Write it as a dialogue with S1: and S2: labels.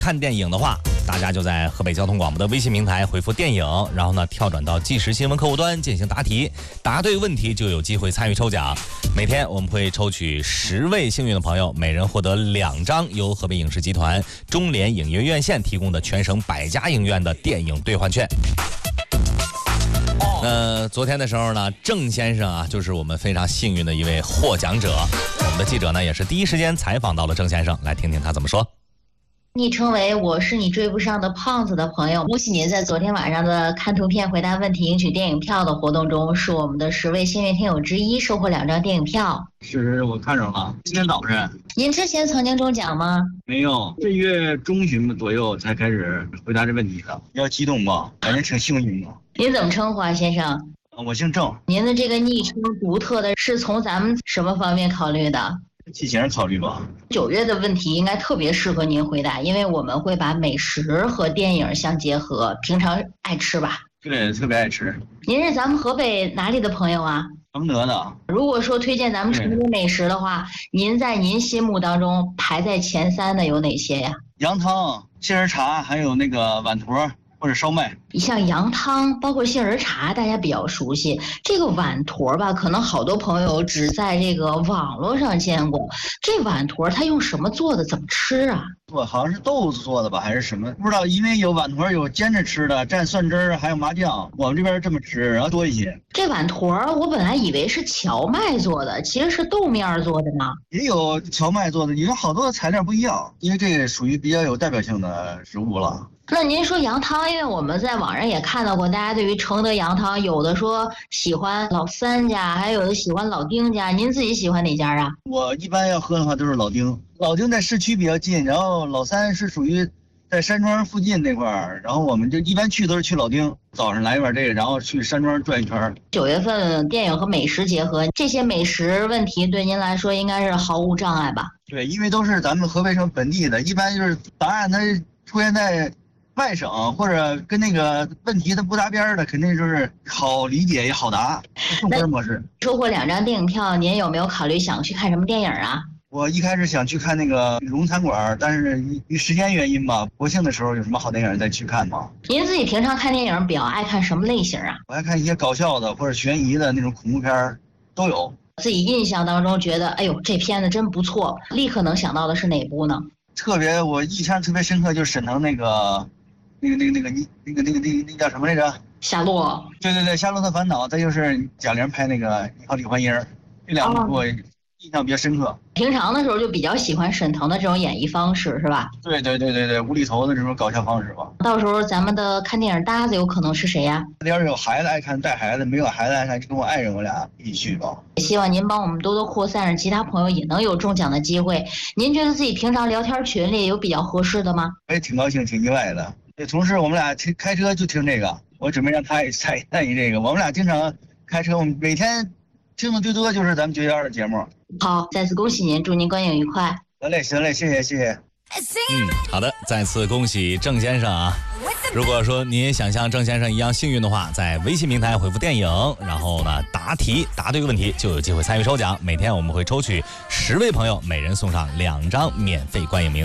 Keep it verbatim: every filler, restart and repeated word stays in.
S1: 看电影的话，大家就在河北交通广播的微信平台回复电影，然后呢跳转到即时新闻客户端进行答题，答对问题就有机会参与抽奖。每天我们会抽取十位幸运的朋友，每人获得两张由河北影视集团中联影业院线提供的全省百家影院的电影兑换券。呃，昨天的时候呢，郑先生啊，就是我们非常幸运的一位获奖者。我们的记者呢，也是第一时间采访到了郑先生，来听听他怎么说。
S2: 昵称为我是你追不上的胖子的朋友，恭喜您在昨天晚上的看图片回答问题赢取电影票的活动中，是我们的十位幸运听友之一，收获两张电影票。
S3: 是我看着了，今天早晨。
S2: 您之前曾经中奖吗？
S3: 没有，这月中旬左右才开始回答这问题的，比较激动吧，感觉挺幸运的。
S2: 您怎么称呼啊，先生？
S3: 我姓郑。
S2: 您的这个昵称独特的是从咱们什么方面考虑的？
S3: 提前考虑吧。
S2: 九月的问题应该特别适合您回答，因为我们会把美食和电影相结合。平常爱吃吧？
S3: 对，特别爱吃。
S2: 您是咱们河北哪里的朋友啊？
S3: 承德的。
S2: 如果说推荐咱们成都美食的话，您在您心目当中排在前三的有哪些呀？
S3: 羊汤、杏仁茶，还有那个碗坨或者烧麦。
S2: 像羊汤包括杏仁茶大家比较熟悉，这个碗坨吧可能好多朋友只在这个网络上见过。这碗坨它用什么做的，怎么吃啊？
S3: 做好像是豆子做的吧，还是什么不知道，因为有碗坨有煎着吃的，蘸蒜汁儿还有麻酱，我们这边这么吃，然后多一些。
S2: 这碗坨我本来以为是荞麦做的，其实是豆面做的呢。
S3: 也有荞麦做的，有好多材料不一样，因为这个属于比较有代表性的食物了。
S2: 那您说羊汤，因为我们在网上也看到过，大家对于承德羊汤，有的说喜欢老三家，还有的喜欢老丁家，您自己喜欢哪家啊？
S3: 我一般要喝的话都是老丁，老丁在市区比较近，然后老三是属于在山庄附近那块儿，然后我们就一般去都是去老丁，早上来一碗这个，然后去山庄转一圈。
S2: 九月份电影和美食结合，这些美食问题对您来说应该是毫无障碍吧？
S3: 对，因为都是咱们河北省本地的，一般就是答案它出现在外省或者跟那个问题它不搭边的，肯定就是好理解也好答，送分模式。
S2: 收获两张电影票，您有没有考虑想去看什么电影啊？
S3: 我一开始想去看那个龙餐馆，但是因为时间原因吧，国庆的时候有什么好电影再去看吗？
S2: 您自己平常看电影比较爱看什么类型啊？
S3: 我爱看一些搞笑的或者悬疑的那种恐怖片都有。
S2: 自己印象当中觉得，哎呦，这片子真不错，立刻能想到的是哪部呢？
S3: 特别我印象特别深刻就是沈腾那个那个那个那个你那个那个那个那叫什么来着？
S2: 夏洛。
S3: 对对对，夏洛特烦恼，再就是贾玲拍那个你好李焕英，这两部我印象比较深刻。
S2: 平常的时候就比较喜欢沈腾的这种演绎方式是吧？
S3: 对对对对对，无厘头的这种搞笑方式吧。
S2: 到时候咱们的看电影搭子有可能是谁呀？
S3: 要是有孩子爱看带孩子，没有孩子爱看就跟我爱人我俩一起去吧。
S2: 希望您帮我们多多扩散，让其他朋友也能有中奖的机会。您觉得自己平常聊天群里有比较合适的吗？
S3: 我也挺高兴挺意外的。这同事我们俩听开车就听这个，我准备让他也参参与这个。我们俩经常开车，我们每天听的最多就是咱们九一二的节目。
S2: 好，再次恭喜您，祝您观影愉快。
S3: 得嘞，行嘞，谢谢谢谢。
S1: 嗯，好的，再次恭喜郑先生啊！如果说您也想像郑先生一样幸运的话，在微信平台回复电影，然后呢答题答对问题就有机会参与抽奖。每天我们会抽取十位朋友，每人送上两张免费观影名。